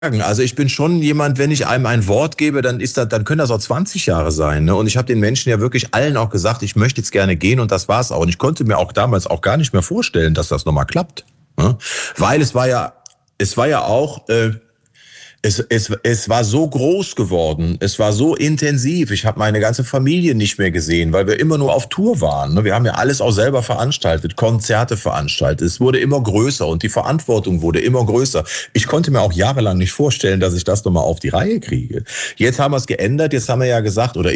Also ich bin schon jemand, wenn ich einem ein Wort gebe, dann können das auch 20 Jahre sein. Ne? Und ich habe den Menschen ja wirklich allen auch gesagt, ich möchte jetzt gerne gehen und das war's auch. Und ich konnte mir auch damals auch gar nicht mehr vorstellen, dass das nochmal klappt. Ne? Weil es war ja auch, es war so groß geworden, es war so intensiv. Ich habe meine ganze Familie nicht mehr gesehen, weil wir immer nur auf Tour waren. Ne? Wir haben ja alles auch selber veranstaltet, Konzerte veranstaltet. Es wurde immer größer und die Verantwortung wurde immer größer. Ich konnte mir auch jahrelang nicht vorstellen, dass ich das nochmal auf die Reihe kriege. Jetzt haben wir es geändert, jetzt haben wir ja gesagt, oder